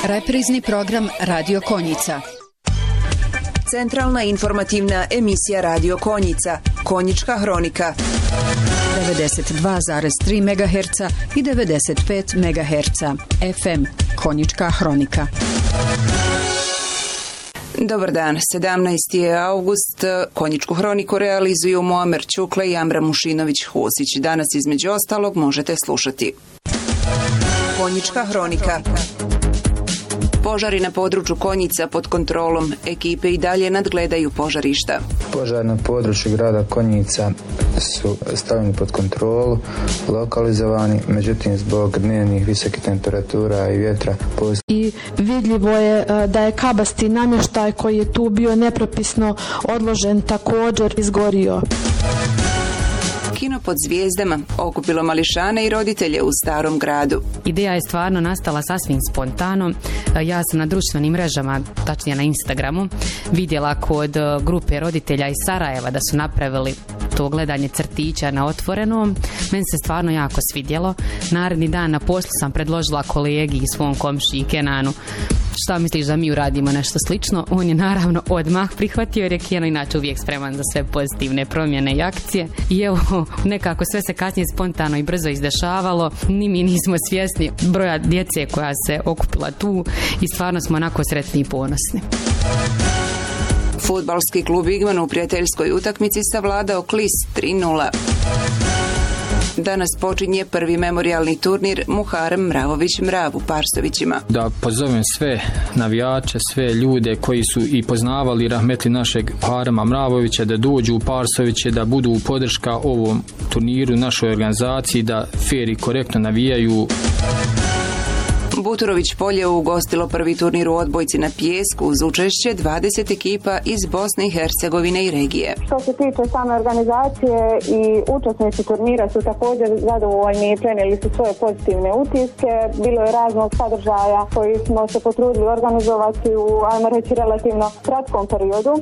Reprizni program Radio Konjica. Centralna informativna emisija Radio Konjica. Konjička hronika. 92,3 MHz i 95 MHz. FM. Konjička hronika. Dobar dan, 17. je august. Konjičku hroniku realizuju Muamer Ćukle i Amra Mušinović-Husić. Danas između ostalog možete slušati. Konjička hronika. Požari na području Konjica pod kontrolom. Ekipe i dalje nadgledaju požarišta. Požar na području grada Konjica su stavljeni pod kontrolu, lokalizovani, međutim zbog dnevnih visokih temperatura i vjetra. I vidljivo je da je kabasti namještaj koji je tu bio nepropisno odložen također izgorio. Kino pod zvijezdama okupilo mališane i roditelje u Starom gradu. Ideja je stvarno nastala sasvim spontano. Ja sam na društvenim mrežama, tačnije na Instagramu, vidjela kod grupe roditelja iz Sarajeva da su napravili to gledanje crtića na otvorenom. Meni se stvarno jako svidjelo. Naredni dan na poslu sam predložila kolegi i svom komšiji Kenanu: šta misliš da mi uradimo nešto slično? On je naravno odmah prihvatio jer je Keno inače uvijek spreman za sve pozitivne promjene i akcije. I evo, nekako sve se kasnije spontano i brzo izdešavalo. Ni mi nismo svjesni broja djece koja se okupila tu i stvarno smo onako sretni i ponosni. Fudbalski klub Igman u prijateljskoj utakmici savladao Klis 3:0. Danas počinje prvi memorijalni turnir Muharem Mravović-Mrav u Parsovićima. Da pozovem sve navijače, sve ljude koji su i poznavali rahmetli našeg Muharema Mravovića da dođu u Parsoviće, da budu u podrška ovom turniru, našoj organizaciji, da fer i korektno navijaju. Buturović Polje ugostilo prvi turnir u odbojci na pijesku uz učešće 20 ekipa iz Bosne i Hercegovine i regije. Što se tiče same organizacije i učesnici turnira su također zadovoljni i prenijeli su svoje pozitivne utiske. Bilo je raznog sadržaja koji smo se potrudili organizovati u, ajmo reći, relativno kratkom periodu.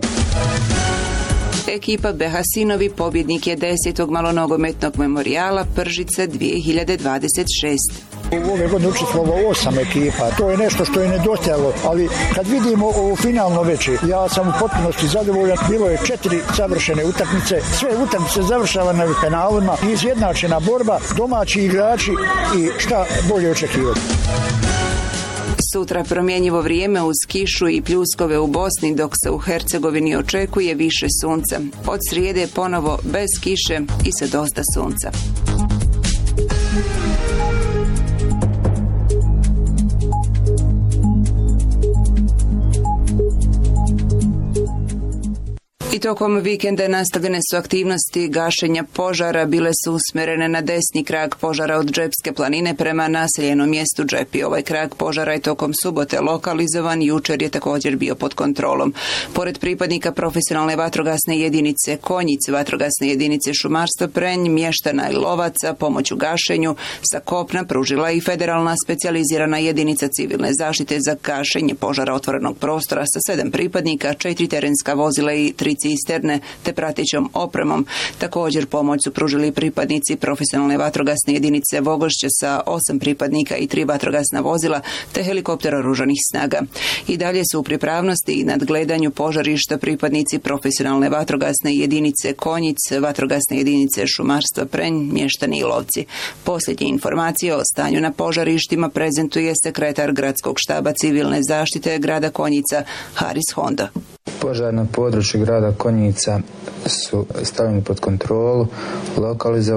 Ekipa Behasinovi pobjednik je 10. malonogometnog memorijala Pržice 2026. Ove godine učestvovalo 8 ekipa, to je nešto što je nedostajalo, ali kad vidimo ovo finalno veče, ja sam u potpunosti zadovoljan. Bilo je 4 savršene utakmice, sve utakmice završavane na penalima, izjednačena borba, domaći igrači i šta bolje očekivati. Sutra promjenjivo vrijeme uz kišu i pljuskove u Bosni, dok se u Hercegovini očekuje više sunca. Od srijede ponovo bez kiše i sa dosta sunca. I tokom vikenda nastavljene su aktivnosti gašenja požara, bile su usmjerene na desni krag požara od Džepske planine prema naseljenom mjestu Džepi. Ovaj krag požara je tokom subote lokalizovan, jučer je također bio pod kontrolom. Pored pripadnika profesionalne vatrogasne jedinice Konjic, vatrogasne jedinice Šumarstva Prenj, mještana i lovaca, pomoć u gašenju sa kopna pružila i federalna specijalizirana jedinica civilne zaštite za gašenje požara otvorenog prostora sa 7 pripadnika, 4 terenska vozila i 3 cisterne te pratećom opremom. Također pomoć su pružili pripadnici profesionalne vatrogasne jedinice Vogošće sa 8 pripadnika i 3 vatrogasna vozila te helikoptera oružanih snaga. I dalje su u pripravnosti i nadgledanju požarišta pripadnici profesionalne vatrogasne jedinice Konjic, vatrogasne jedinice Šumarstva Prenj, mještani i lovci. Posljednje informacije o stanju na požarištima prezentuje sekretar gradskog štaba civilne zaštite grada Konjica Haris Honda. Požar na području grada Konjica su stavljeni pod kontrolu, lokalizovani.